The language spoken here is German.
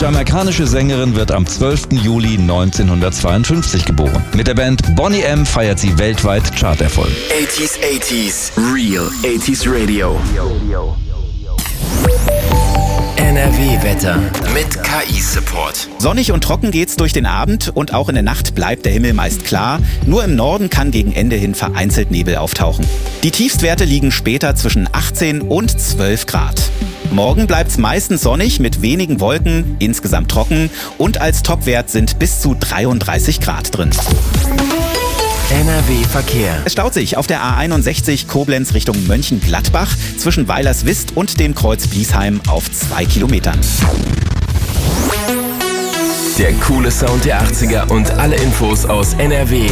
jamaikanische Sängerin wird am 12. Juli 1952 geboren. Mit der Band Boney M. feiert sie weltweit Charterfolg. 80s, Real 80s Radio. NRW-Wetter mit KI-Support. Sonnig und trocken geht's durch den Abend und auch in der Nacht bleibt der Himmel meist klar. Nur im Norden kann gegen Ende hin vereinzelt Nebel auftauchen. Die Tiefstwerte liegen später zwischen 18 und 12 Grad. Morgen bleibt's meistens sonnig mit wenigen Wolken, insgesamt trocken und als Topwert sind bis zu 33 Grad drin. NRW-Verkehr. Es staut sich auf der A61 Koblenz Richtung Mönchengladbach zwischen Weilerswist und dem Kreuz Biesheim auf 2 Kilometern. Der coole Sound der 80er und alle Infos aus NRW